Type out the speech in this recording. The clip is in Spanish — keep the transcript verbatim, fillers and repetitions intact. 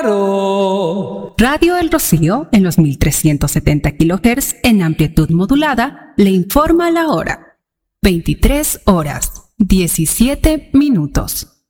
Radio El Rocío, en los mil trescientos setenta kilohertz en amplitud modulada, le informa la hora. veintitrés horas, diecisiete minutos.